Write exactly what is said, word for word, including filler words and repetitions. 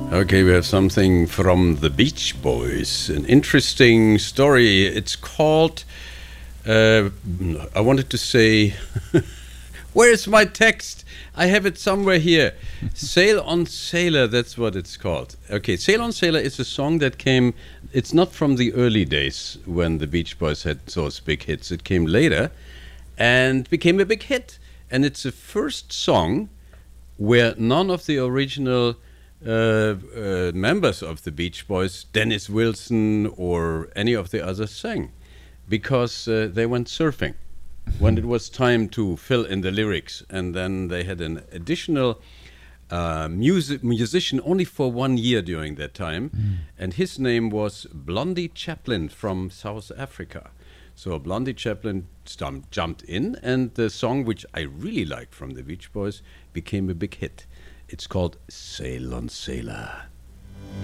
Okay, we have something from the Beach Boys, an interesting story. It's called, uh, I wanted to say, where is my text? I have it somewhere here. Sail on Sailor, that's what it's called. Okay, Sail on Sailor is a song that came, it's not from the early days when the Beach Boys had those big hits. It came later and became a big hit. And it's the first song where none of the original Uh, uh, members of the Beach Boys, Dennis Wilson or any of the others, sang, because uh, they went surfing when it was time to fill in the lyrics, and then they had an additional uh, music musician only for one year during that time, mm. and his name was Blondie Chaplin from South Africa. So Blondie Chaplin stum- jumped in, and the song, which I really liked from the Beach Boys, became a big hit. It's called Sail on Sailor.